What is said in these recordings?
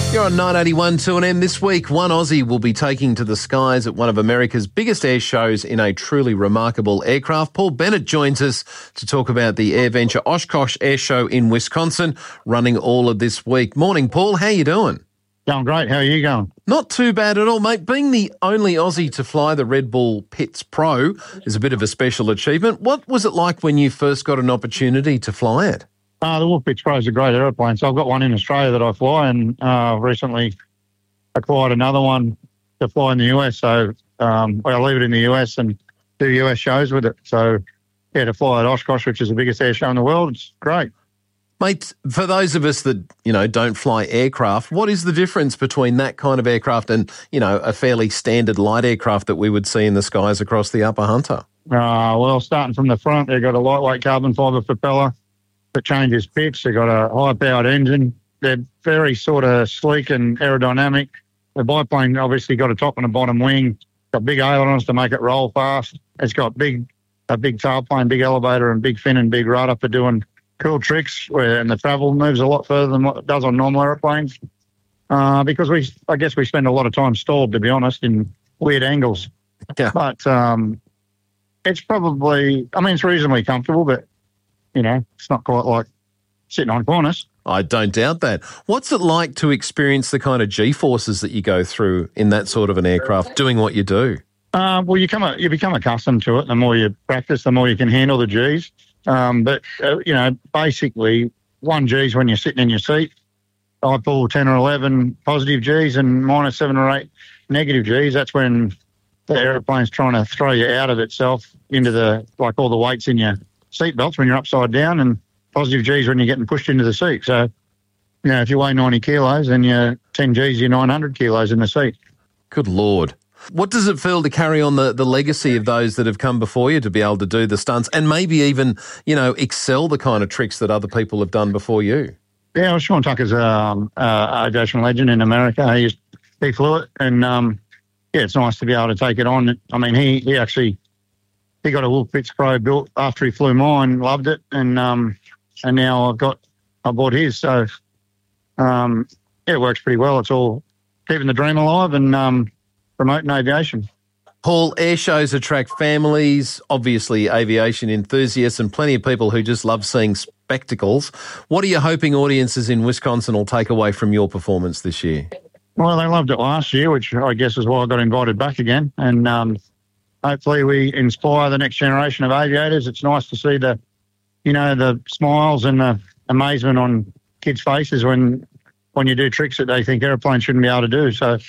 You're on 981 2AM. This week, one Aussie will be taking to the skies at one of America's biggest air shows in a truly remarkable aircraft. Paul Bennett joins us to talk about the AirVenture Oshkosh Air Show in Wisconsin, running all of this week. Morning, Paul. How you doing? Going great. How are you going? Not too bad at all, mate. Being the only Aussie to fly the Red Bull Pitts Pro is a bit of a special achievement. What was it like when you first got an opportunity to fly it? The Wolf Pitts Pro is a great aeroplane. So I've got one in Australia that I fly, and recently acquired another one to fly in the US. So I'll leave it in the US and do US shows with it. So, yeah, to fly at Oshkosh, which is the biggest air show in the world, it's great. Mate, for those of us that, don't fly aircraft, what is the difference between that kind of aircraft and, a fairly standard light aircraft that we would see in the skies across the Upper Hunter? Well, starting from the front, they've got a lightweight carbon fibre propeller that changes pitch. They've got a high-powered engine. They're very sort of sleek and aerodynamic. The biplane obviously got a top and a bottom wing, got big ailerons to make it roll fast. It's got a big tailplane, big elevator and big fin and big rudder for doing cool tricks, and the travel moves a lot further than what it does on normal airplanes because I guess we spend a lot of time stalled, to be honest, in weird angles. Yeah. But it's probably, it's reasonably comfortable, but, it's not quite like sitting on corners. I don't doubt that. What's it like to experience the kind of G-forces that you go through in that sort of an aircraft, doing what you do? Well, you become accustomed to it. The more you practice, the more you can handle the Gs. But basically, 1 G's when you're sitting in your seat. I pull 10 or 11 positive G's and minus 7 or 8 negative G's. That's when the aeroplane's trying to throw you out of itself into all the weights in your seat belts when you're upside down, and positive G's when you're getting pushed into the seat. So, if you weigh 90 kilos, then you're 10 G's, you're 900 kilos in the seat. Good Lord. What does it feel to carry on the legacy of those that have come before you to be able to do the stunts and maybe even, excel the kind of tricks that other people have done before you? Yeah, well, Sean Tucker's an aviation legend in America. He flew it, and it's nice to be able to take it on. He got a Wolf Pitts Pro built after he flew mine, loved it, and now I bought his. So it works pretty well. It's all keeping the dream alive and promoting aviation. Paul, air shows attract families, obviously aviation enthusiasts, and plenty of people who just love seeing spectacles. What are you hoping audiences in Wisconsin will take away from your performance this year? Well, they loved it last year, which I guess is why I got invited back again. And hopefully we inspire the next generation of aviators. It's nice to see the smiles and the amazement on kids' faces when you do tricks that they think airplanes shouldn't be able to do. So,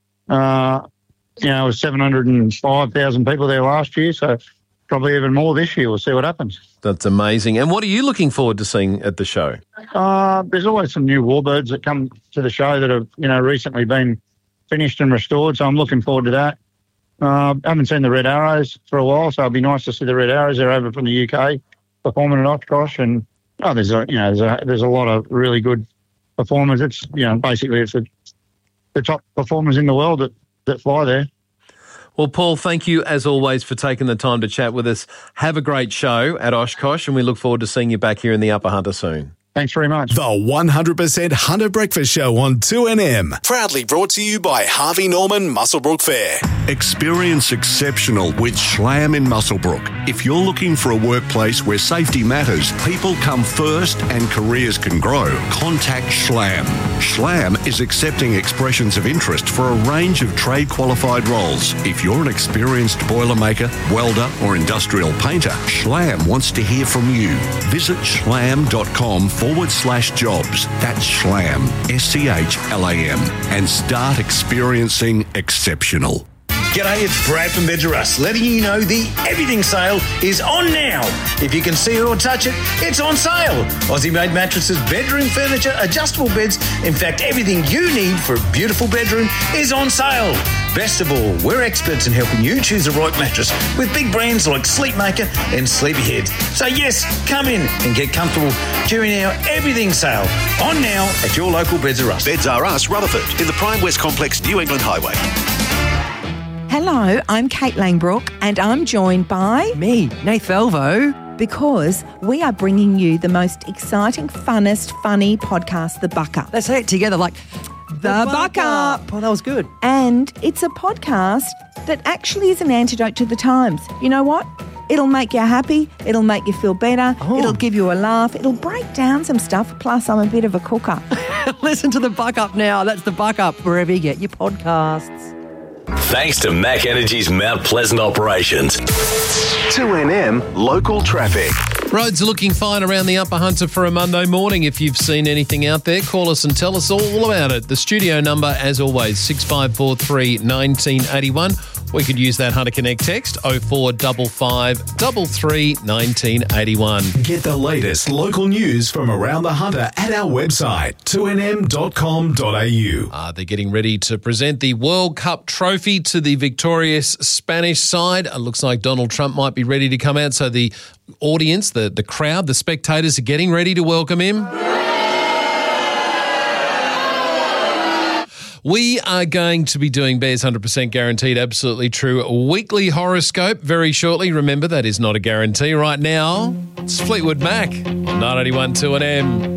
it was 705,000 people there last year, so probably even more this year. We'll see what happens. That's amazing. And what are you looking forward to seeing at the show? There's always some new warbirds that come to the show that have, recently been finished and restored, so I'm looking forward to that. I haven't seen the Red Arrows for a while, so it'll be nice to see the Red Arrows. They're over from the UK performing at Oshkosh, and there's a lot of really good performers. It's basically it's the top performers in the world that fly there. Well, Paul, thank you as always for taking the time to chat with us. Have a great show at Oshkosh, and we look forward to seeing you back here in the Upper Hunter soon. Thanks very much. The 100% Hunter Breakfast Show on 2NM. Proudly brought to you by Harvey Norman Muswellbrook Fair. Experience exceptional with Schlam in Muswellbrook. If you're looking for a workplace where safety matters, people come first and careers can grow, contact Schlam. Schlam is accepting expressions of interest for a range of trade qualified roles. If you're an experienced boilermaker, welder or industrial painter, Schlam wants to hear from you. Visit schlam.com/jobs. That's Schlam, SCHLAM, and start experiencing exceptional. G'day, it's Brad from Beds R Us, letting you know the everything sale is on now. If you can see it or touch it, it's on sale. Aussie-made mattresses, bedroom furniture, adjustable beds. In fact, everything you need for a beautiful bedroom is on sale. Best of all, we're experts in helping you choose the right mattress with big brands like Sleepmaker and Sleepyhead. So yes, come in and get comfortable during our everything sale. On now at your local Beds R Us. Beds R Us, Rutherford, in the Prime West Complex, New England Highway. Hello, I'm Kate Langbrook and I'm joined by... me, Nath Velvo. Because we are bringing you the most exciting, funnest, funny podcast, The Buck Up. Let's say it together like... The Buck Up. Oh, that was good. And it's a podcast that actually is an antidote to the times. You know what? It'll make you happy. It'll make you feel better. Oh. It'll give you a laugh. It'll break down some stuff. Plus, I'm a bit of a cooker. Listen to The Buck Up now. That's The Buck Up, wherever you get your podcasts. Thanks to Mac Energy's Mount Pleasant operations. 2NM Local Traffic. Roads are looking fine around the Upper Hunter for a Monday morning. If you've seen anything out there, call us and tell us all about it. The studio number, as always, 6543 1981. We could use that Hunter Connect text, 0455 33 1981. Get the latest local news from around the Hunter at our website, 2nm.com.au. They're getting ready to present the World Cup trophy to the victorious Spanish side. It looks like Donald Trump might be ready to come out, so the audience, the crowd, the spectators are getting ready to welcome him. We are going to be doing Bears 100% Guaranteed, Absolutely True weekly horoscope very shortly. Remember, that is not a guarantee. Right now, it's Fleetwood Mac, 981 2NM.